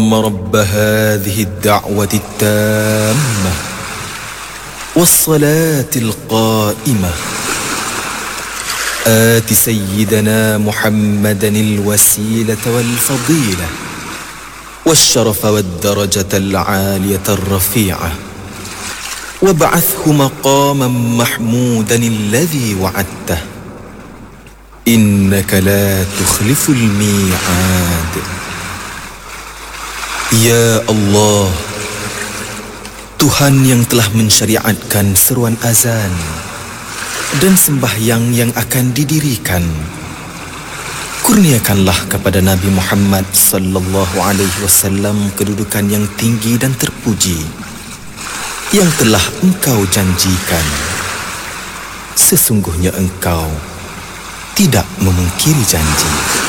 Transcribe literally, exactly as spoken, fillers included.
رب هذه الدعوة التامة والصلاة القائمة آت سيدنا محمدا الوسيلة والفضيلة والشرف والدرجة العالية الرفيعة وابعثه مقاما محمودا الذي وعدته إنك لا تخلف الميعاد. Ya Allah, Tuhan yang telah mensyariatkan seruan azan dan sembahyang yang akan didirikan, kurniakanlah kepada Nabi Muhammad sallallahu alaihi wasallam kedudukan yang tinggi dan terpuji yang telah Engkau janjikan. Sesungguhnya Engkau tidak memungkiri janji.